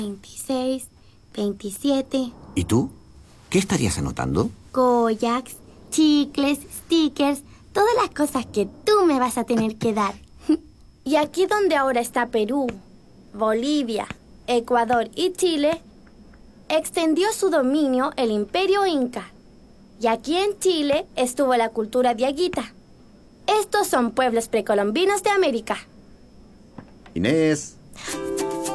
26, 27. ¿Y tú? ¿Qué estarías anotando? Kojaks, chicles, stickers, todas las cosas que tú me vas a tener que dar. Y aquí donde ahora está Perú, Bolivia, Ecuador y Chile, extendió su dominio el Imperio Inca. Y aquí en Chile estuvo la cultura diaguita. Estos son pueblos precolombinos de América. Inés.